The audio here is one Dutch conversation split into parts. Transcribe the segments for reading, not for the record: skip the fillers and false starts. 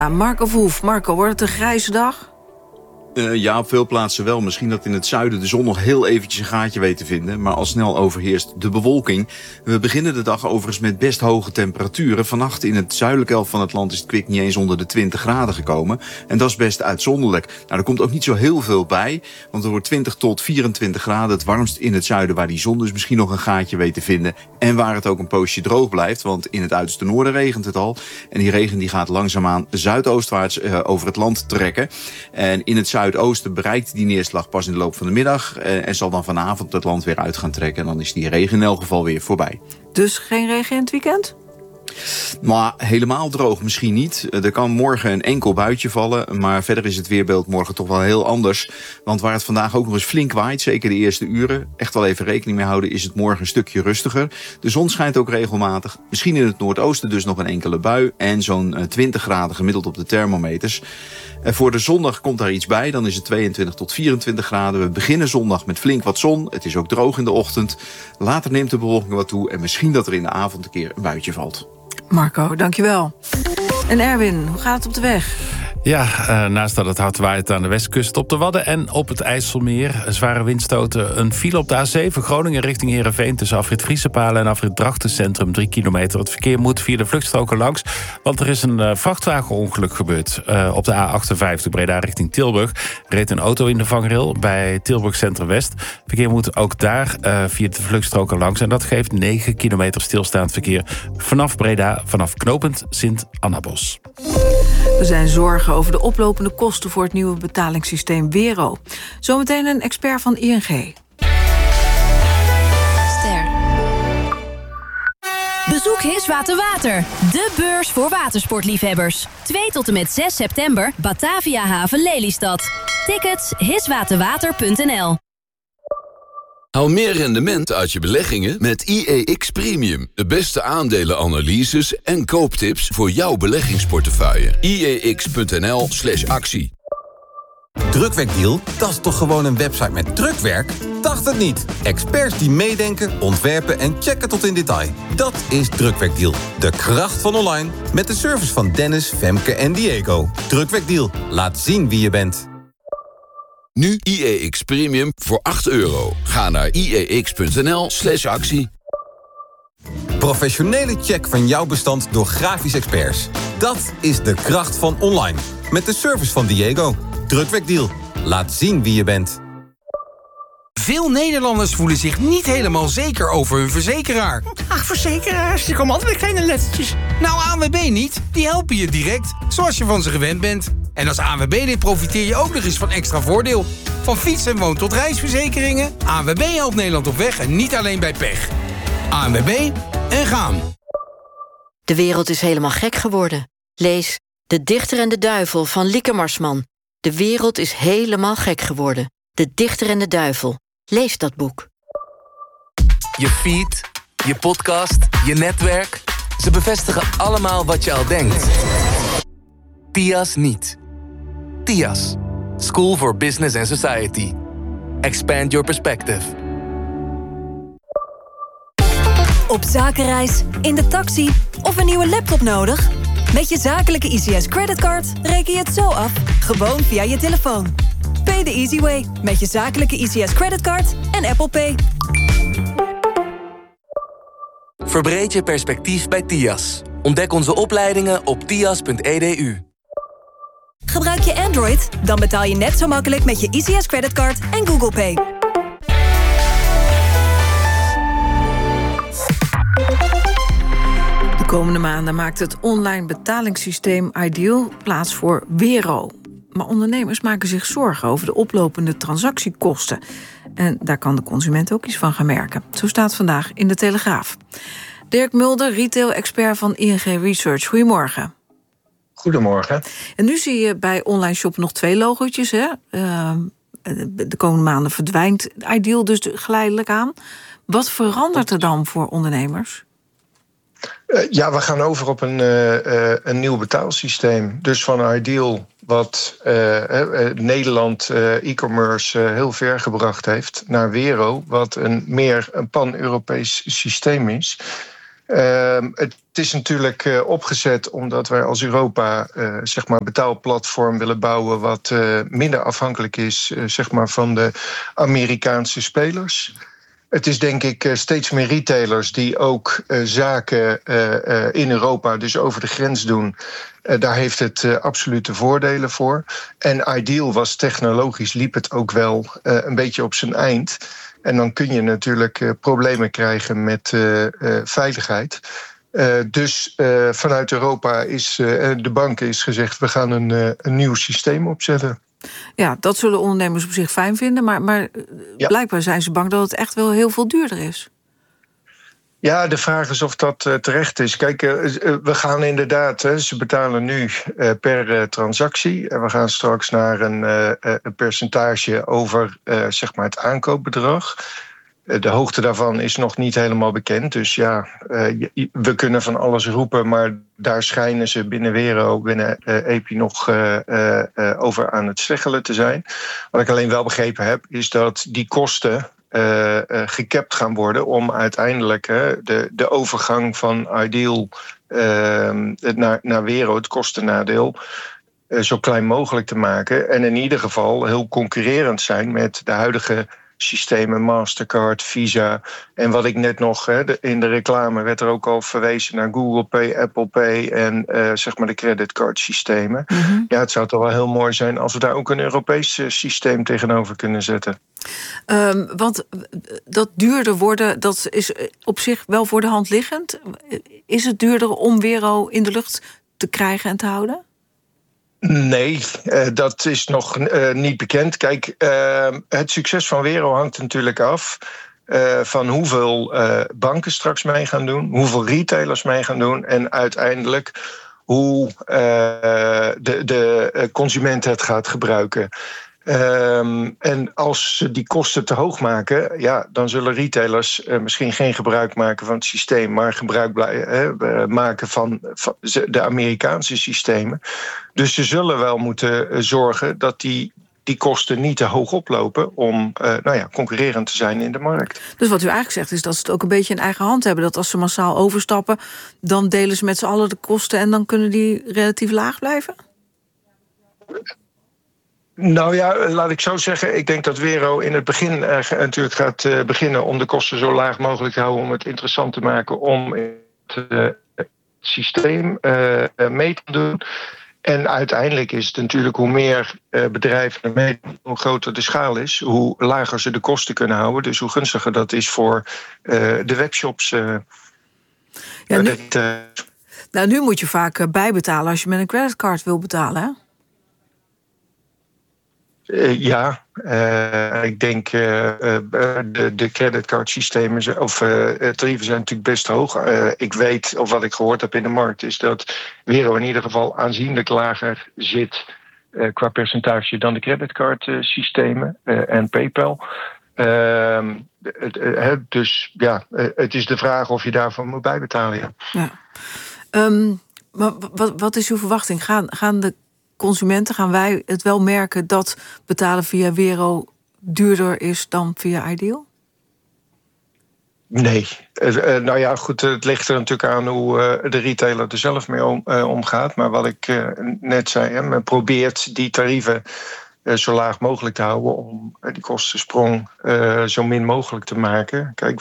Marco Verhoef. Marco, wordt het een grijze dag? Ja, op veel plaatsen wel. Misschien dat in het zuiden de zon nog heel eventjes een gaatje weet te vinden. Maar al snel overheerst de bewolking. We beginnen de dag overigens met best hoge temperaturen. Vannacht in het zuidelijke helft van het land is het kwik niet eens onder de 20 graden gekomen. En dat is best uitzonderlijk. Nou, er komt ook niet zo heel veel bij. Want er wordt 20 tot 24 graden. Het warmst in het zuiden waar die zon dus misschien nog een gaatje weet te vinden. En waar het ook een poosje droog blijft. Want in het uiterste noorden regent het al. En die regen die gaat langzaamaan zuidoostwaarts over het land trekken. En in het zuidoosten bereikt die neerslag pas in de loop van de middag. En zal dan vanavond het land weer uit gaan trekken. En dan is die regen in elk geval weer voorbij. Dus geen regen in het weekend? Maar helemaal droog misschien niet. Er kan morgen een enkel buitje vallen. Maar verder is het weerbeeld morgen toch wel heel anders. Want waar het vandaag ook nog eens flink waait, zeker de eerste uren, echt wel even rekening mee houden, is het morgen een stukje rustiger. De zon schijnt ook regelmatig. Misschien in het noordoosten dus nog een enkele bui. En zo'n 20 graden gemiddeld op de thermometers. Voor de zondag komt daar iets bij. Dan is het 22 tot 24 graden. We beginnen zondag met flink wat zon. Het is ook droog in de ochtend. Later neemt de bewolking wat toe. En misschien dat er in de avond een keer een buitje valt. Marco, dankjewel. En Erwin, hoe gaat het op de weg? Ja, naast dat het hard waait aan de westkust, op de Wadden en op het IJsselmeer. Zware windstoten, een file op de A7 Groningen richting Heerenveen tussen afrit Vrieschenpalen en afrit Drachtencentrum 3 kilometer. Het verkeer moet via de vluchtstroken langs, want er is een vrachtwagenongeluk gebeurd. Op de A58 Breda richting Tilburg reed een auto in de vangrail bij Tilburg Centrum West. Het verkeer moet ook daar via de vluchtstroken langs en dat geeft 9 kilometer stilstaand verkeer vanaf Breda, vanaf knooppunt Sint-Annabos. Er zijn zorgen over de oplopende kosten voor het nieuwe betalingssysteem Wero. Zometeen een expert van ING. Ster. Bezoek Hiswater Water, de beurs voor watersportliefhebbers. 2 tot en met 6 september, Batavia Haven Lelystad. Tickets hiswaterwater.nl. Haal meer rendement uit je beleggingen met IEX Premium. De beste aandelenanalyses en kooptips voor jouw beleggingsportefeuille. IEX.nl/actie. Drukwerkdeal? Dat is toch gewoon een website met drukwerk? Dacht het niet. Experts die meedenken, ontwerpen en checken tot in detail. Dat is Drukwerkdeal. De kracht van online. Met de service van Dennis, Femke en Diego. Drukwerkdeal. Laat zien wie je bent. Nu IEX Premium voor €8. Ga naar IEX.nl/actie. Professionele check van jouw bestand door grafisch experts. Dat is de kracht van online. Met de service van Diego. Drukwerkdeal. Laat zien wie je bent. Veel Nederlanders voelen zich niet helemaal zeker over hun verzekeraar. Ach, verzekeraars, die komen altijd met kleine lettertjes. Nou, ANWB niet. Die helpen je direct, zoals je van ze gewend bent. En als ANWB-lid profiteer je ook nog eens van extra voordeel. Van fiets- en woon- tot reisverzekeringen. ANWB helpt Nederland op weg en niet alleen bij pech. ANWB en gaan. De wereld is helemaal gek geworden. Lees De Dichter en de Duivel van Lieke Marsman. De wereld is helemaal gek geworden. De Dichter en de Duivel. Lees dat boek. Je feed, je podcast, je netwerk. Ze bevestigen allemaal wat je al denkt. TIAS niet. TIAS. School for Business and Society. Expand your perspective. Op zakenreis, in de taxi of een nieuwe laptop nodig? Met je zakelijke ICS creditcard reken je het zo af, gewoon via je telefoon. Pay the easy way met je zakelijke ICS creditcard en Apple Pay. Verbreed je perspectief bij TIAS. Ontdek onze opleidingen op tias.edu. Gebruik je Android? Dan betaal je net zo makkelijk met je ICS creditcard en Google Pay. De komende maanden maakt het online betalingssysteem Ideal plaats voor Wero. Maar ondernemers maken zich zorgen over de oplopende transactiekosten. En daar kan de consument ook iets van gaan merken. Zo staat vandaag in de Telegraaf. Dirk Mulder, retail-expert van ING Research. Goedemorgen. Goedemorgen. En nu zie je bij online shoppen nog 2 logootjes. Hè? De komende maanden verdwijnt Ideal dus geleidelijk aan. Wat verandert er dan voor ondernemers? Ja, we gaan over op een nieuw betaalsysteem. Dus van Ideal, wat Nederland e-commerce heel ver gebracht heeft, naar Wero, wat een pan-Europees systeem is. Het is natuurlijk opgezet omdat wij als Europa zeg maar betaalplatform willen bouwen wat minder afhankelijk is zeg maar van de Amerikaanse spelers. Het is denk ik steeds meer retailers die ook zaken in Europa, dus over de grens doen. Daar heeft het absolute voordelen voor. En Ideal was technologisch, liep het ook wel een beetje op zijn eind. En dan kun je natuurlijk problemen krijgen met veiligheid. Dus vanuit Europa is de banken is gezegd, we gaan een nieuw systeem opzetten. Ja, dat zullen ondernemers op zich fijn vinden, maar blijkbaar zijn ze bang dat het echt wel heel veel duurder is. Ja, de vraag is of dat terecht is. Kijk, we gaan inderdaad, ze betalen nu per transactie. En we gaan straks naar een percentage over zeg maar het aankoopbedrag. De hoogte daarvan is nog niet helemaal bekend. Dus ja, we kunnen van alles roepen, maar daar schijnen ze binnen Wero, binnen EPI nog over aan het steggelen te zijn. Wat ik alleen wel begrepen heb, is dat die kosten gekapt gaan worden om uiteindelijk de overgang van Ideal naar Wero, het kostennadeel, zo klein mogelijk te maken. En in ieder geval heel concurrerend zijn met de huidige systemen, Mastercard, Visa. En wat ik net nog, in de reclame werd er ook al verwezen naar Google Pay, Apple Pay en zeg maar de creditcardsystemen. Mm-hmm. Ja, het zou toch wel heel mooi zijn als we daar ook een Europees systeem tegenover kunnen zetten. Want dat duurder worden, dat is op zich wel voor de hand liggend. Is het duurder om Wero in de lucht te krijgen en te houden? Nee, dat is nog niet bekend. Kijk, het succes van Wero hangt natuurlijk af van hoeveel banken straks mee gaan doen, hoeveel retailers mee gaan doen en uiteindelijk hoe de consument het gaat gebruiken. En als ze die kosten te hoog maken, ja, dan zullen retailers misschien geen gebruik maken van het systeem, maar gebruik maken van de Amerikaanse systemen. Dus ze zullen wel moeten zorgen dat die kosten niet te hoog oplopen om concurrerend te zijn in de markt. Dus wat u eigenlijk zegt is dat ze het ook een beetje in eigen hand hebben. Dat als ze massaal overstappen, dan delen ze met z'n allen de kosten en dan kunnen die relatief laag blijven? Nou ja, laat ik zo zeggen. Ik denk dat Wero in het begin natuurlijk gaat beginnen om de kosten zo laag mogelijk te houden, om het interessant te maken om het systeem mee te doen. En uiteindelijk is het natuurlijk hoe meer bedrijven er mee doen, hoe groter de schaal is, hoe lager ze de kosten kunnen houden. Dus hoe gunstiger dat is voor de webshops. Nu moet je vaak bijbetalen als je met een creditcard wil betalen, hè? Ja, ik denk de creditcardsystemen of tarieven zijn natuurlijk best hoog. Ik weet, of wat ik gehoord heb in de markt, is dat Wero in ieder geval aanzienlijk lager zit qua percentage dan de creditcardsystemen en PayPal. Dus ja, het is de vraag of je daarvan moet bijbetalen. Ja. Maar wat is uw verwachting? Gaan de consumenten, gaan wij het wel merken dat betalen via Wero duurder is dan via Ideal? Nee. Nou ja, goed, het ligt er natuurlijk aan hoe de retailer er zelf mee omgaat. Maar wat ik net zei, men probeert die tarieven zo laag mogelijk te houden om die kostensprong zo min mogelijk te maken. Kijk,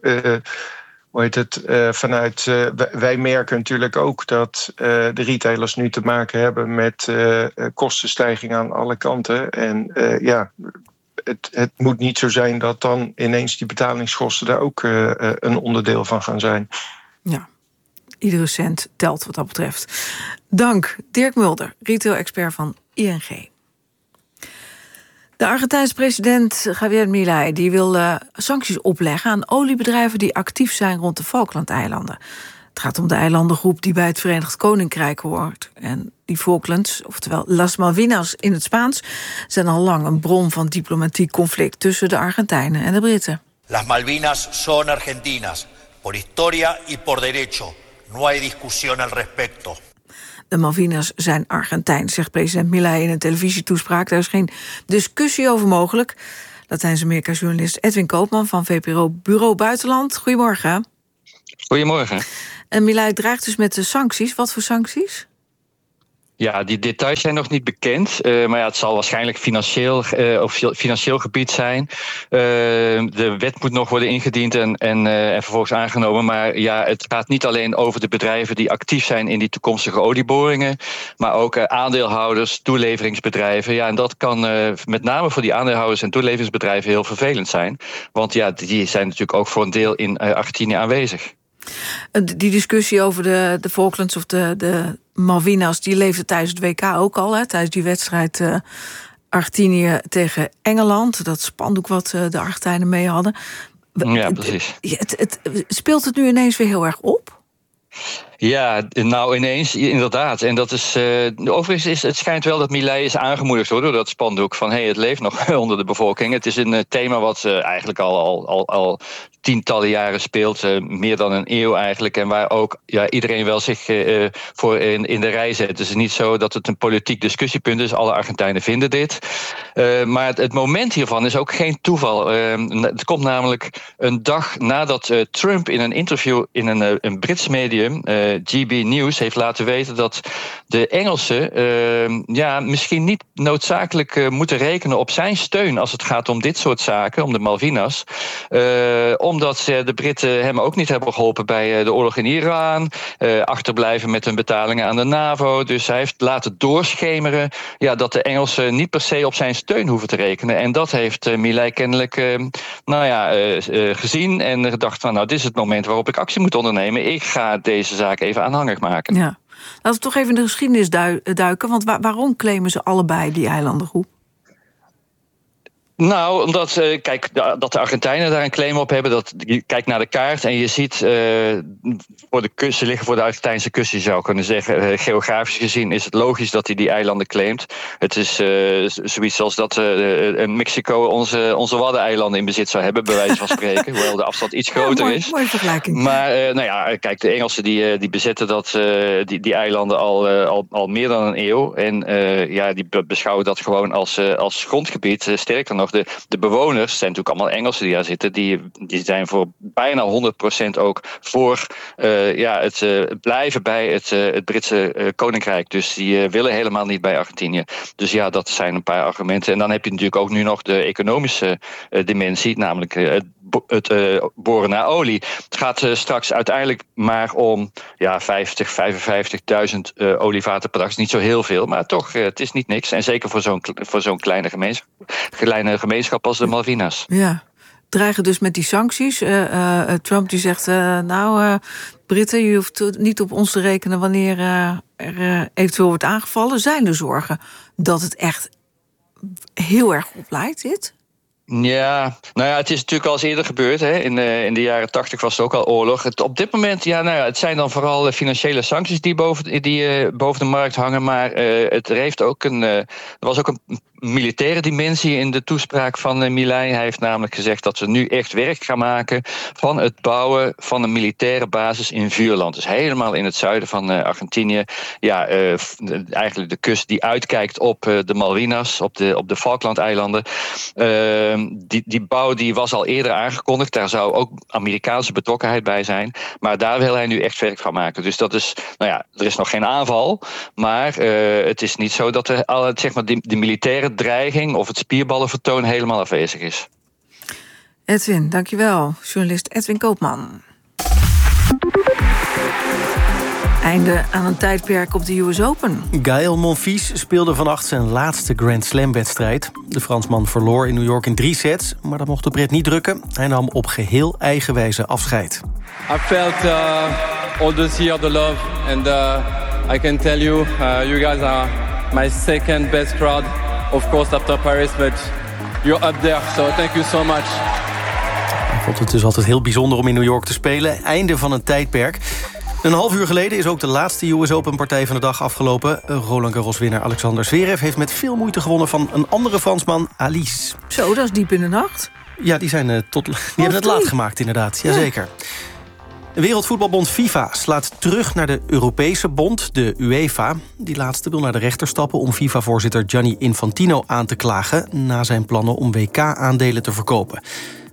wij merken natuurlijk ook dat de retailers nu te maken hebben met kostenstijging aan alle kanten. En het moet niet zo zijn dat dan ineens die betalingskosten daar ook een onderdeel van gaan zijn. Ja, iedere cent telt wat dat betreft. Dank, Dirk Mulder, retail-expert van ING. De Argentijnse president Javier Milei die wil sancties opleggen aan oliebedrijven die actief zijn rond de Falklandeilanden. Het gaat om de eilandengroep die bij het Verenigd Koninkrijk hoort. En die Falklands, oftewel Las Malvinas in het Spaans, zijn al lang een bron van diplomatiek conflict tussen de Argentijnen en de Britten. Las Malvinas son argentinas, por historia y por derecho. No hay discusión al respecto. De Malvinas zijn Argentijn, zegt president Milei in een televisietoespraak. Daar is geen discussie over mogelijk. Latijns-Amerika-journalist Edwin Koopman van VPRO Bureau Buitenland. Goedemorgen. Goedemorgen. En Milei dreigt dus met de sancties. Wat voor sancties? Ja, die details zijn nog niet bekend. Maar het zal waarschijnlijk financieel gebied zijn. De wet moet nog worden ingediend en vervolgens aangenomen. Maar ja, het gaat niet alleen over de bedrijven die actief zijn in die toekomstige olieboringen, maar ook aandeelhouders, toeleveringsbedrijven. Ja, en dat kan met name voor die aandeelhouders en toeleveringsbedrijven heel vervelend zijn. Want ja, die zijn natuurlijk ook voor een deel in Argentinië aanwezig. Die discussie over de Falklands of de Malvinas, die leefde tijdens het WK ook al. Hè, tijdens die wedstrijd Argentinië tegen Engeland. Dat spandoek wat de Argentijnen mee hadden. Ja, precies. Speelt het nu ineens weer heel erg op? Ja, nou ineens, inderdaad. En dat is overigens het schijnt wel dat Milei is aangemoedigd door dat spandoek van het leeft nog onder de bevolking. Het is een thema wat eigenlijk al tientallen jaren speelt, meer dan een eeuw eigenlijk, en waar ook iedereen wel zich voor in de rij zet. Het is niet zo dat het een politiek discussiepunt is. Alle Argentijnen vinden dit. Maar het moment hiervan is ook geen toeval. Het komt namelijk een dag nadat Trump in een interview in een Brits medium, GB News, heeft laten weten dat de Engelsen misschien niet noodzakelijk moeten rekenen op zijn steun als het gaat om dit soort zaken, om de Malvinas. Omdat de Britten hem ook niet hebben geholpen bij de oorlog in Iran, achterblijven met hun betalingen aan de NAVO. Dus hij heeft laten doorschemeren dat de Engelsen niet per se op zijn steun hoeven te rekenen. En dat heeft Milei kennelijk gezien en gedacht van dit is het moment waarop ik actie moet ondernemen. Ik ga deze zaak even aanhangig maken. Ja. Laten we toch even in de geschiedenis duiken. Want waarom claimen ze allebei die eilandengroep? Nou, omdat dat de Argentijnen daar een claim op hebben. Je kijkt naar de kaart en je ziet voor de kust, ze liggen voor de Argentijnse kust, je zou kunnen zeggen. Geografisch gezien is het logisch dat hij die eilanden claimt. Het is zoiets als dat Mexico onze Waddeneilanden in bezit zou hebben, bij wijze van spreken. Hoewel de afstand iets groter is. Mooie vergelijking. Maar kijk, de Engelsen die bezetten die eilanden al meer dan een eeuw. En die beschouwen dat gewoon als grondgebied. Sterker nog, de bewoners zijn natuurlijk allemaal Engelsen die daar zitten. Die zijn voor bijna 100% ook voor het blijven bij het Britse Koninkrijk. Dus die willen helemaal niet bij Argentinië. Dus ja, dat zijn een paar argumenten. En dan heb je natuurlijk ook nu nog de economische dimensie, namelijk het boren naar olie. Het gaat straks uiteindelijk maar om 55.000 olievaten per dag. Dat is niet zo heel veel, maar toch, het is niet niks. En zeker voor zo'n kleine gemeenschap als de Malvinas. Ja, dreigen dus met die sancties. Trump die zegt, Britten, je hoeft niet op ons te rekenen wanneer er eventueel wordt aangevallen. Zijn er zorgen dat het echt heel erg opleidt, dit? Ja, het is natuurlijk al eens eerder gebeurd. Hè. In de jaren 80 was er ook al oorlog. Op dit moment, het zijn dan vooral financiële sancties die boven de markt hangen. Maar er was ook een militaire dimensie in de toespraak van Milei. Hij heeft namelijk gezegd dat ze nu echt werk gaan maken van het bouwen van een militaire basis in Vuurland. Dus helemaal in het zuiden van Argentinië. Eigenlijk de kust die uitkijkt op de Malvinas, op de Falklandeilanden. Die bouw die was al eerder aangekondigd. Daar zou ook Amerikaanse betrokkenheid bij zijn. Maar daar wil hij nu echt werk van maken. Dus dat is, er is nog geen aanval. Maar het is niet zo dat de militaire dreiging of het spierballenvertoon helemaal afwezig is. Edwin, dankjewel. Journalist Edwin Koopman. Einde aan een tijdperk op de US Open. Gaël Monfils speelde vannacht zijn laatste Grand Slam-wedstrijd. De Fransman verloor in New York in 3 sets, maar dat mocht de Brit niet drukken. Hij nam op geheel eigen wijze afscheid. I felt all this year the love and I can tell you, you guys are my second best crowd. Of course after Paris, but you're up there, so thank you so much. Ik vond het dus altijd heel bijzonder om in New York te spelen. Einde van een tijdperk. Een half uur geleden is ook de laatste US Open-partij van de dag afgelopen. Roland Garros-winnaar Alexander Zverev heeft met veel moeite gewonnen van een andere Fransman, Alice. Zo, dat is diep in de nacht. Ja, die hebben het laat gemaakt inderdaad, jazeker. De Wereldvoetbalbond FIFA slaat terug naar de Europese bond, de UEFA. Die laatste wil naar de rechter stappen om FIFA-voorzitter Gianni Infantino aan te klagen na zijn plannen om WK-aandelen te verkopen.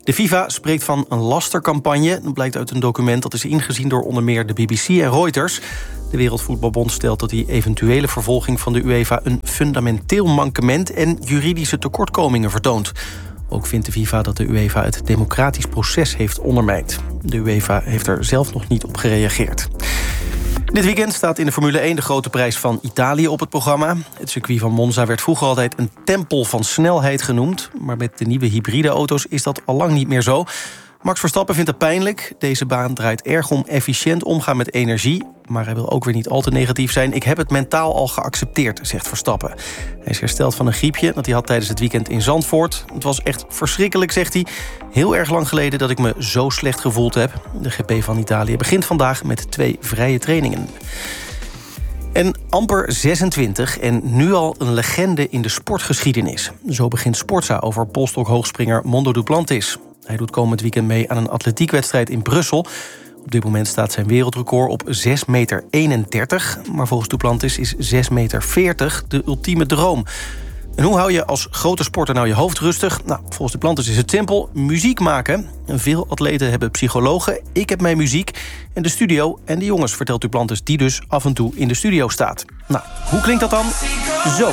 De FIFA spreekt van een lastercampagne. Dat blijkt uit een document dat is ingezien door onder meer de BBC en Reuters. De Wereldvoetbalbond stelt dat die eventuele vervolging van de UEFA een fundamenteel mankement en juridische tekortkomingen vertoont. Ook vindt de FIFA dat de UEFA het democratisch proces heeft ondermijnd. De UEFA heeft er zelf nog niet op gereageerd. Dit weekend staat in de Formule 1 de grote prijs van Italië op het programma. Het circuit van Monza werd vroeger altijd een tempel van snelheid genoemd. Maar met de nieuwe hybride auto's is dat al lang niet meer zo. Max Verstappen vindt het pijnlijk. Deze baan draait erg om efficiënt omgaan met energie. Maar hij wil ook weer niet al te negatief zijn. Ik heb het mentaal al geaccepteerd, zegt Verstappen. Hij is hersteld van een griepje dat hij had tijdens het weekend in Zandvoort. Het was echt verschrikkelijk, zegt hij. Heel erg lang geleden dat ik me zo slecht gevoeld heb. De GP van Italië begint vandaag met 2 vrije trainingen. En amper 26 en nu al een legende in de sportgeschiedenis. Zo begint Sportza over polstokhoogspringer Mondo Duplantis. Hij doet komend weekend mee aan een atletiekwedstrijd in Brussel. Op dit moment staat zijn wereldrecord op 6,31 meter. Maar volgens Duplantis is 6,40 meter de ultieme droom. En hoe hou je als grote sporter nou je hoofd rustig? Nou, volgens Duplantis is het simpel. Muziek maken. Veel atleten hebben psychologen. Ik heb mijn muziek. En de studio en de jongens, vertelt Duplantis, die dus af en toe in de studio staat. Nou, hoe klinkt dat dan? Zo.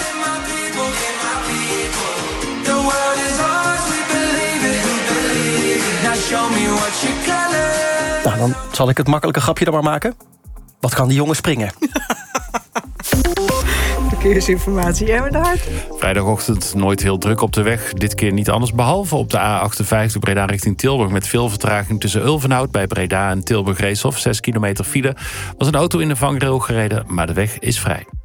Nou, dan zal ik het makkelijke grapje dan maar maken. Wat kan die jongen springen? Verkeersinformatie, Erwin de Hart. Vrijdagochtend nooit heel druk op de weg. Dit keer niet anders, behalve op de A58 Breda richting Tilburg... met veel vertraging tussen Ulvenhout bij Breda en Tilburg-Reeshof. 6 kilometer file. Was een auto in de vangrail gereden, maar de weg is vrij.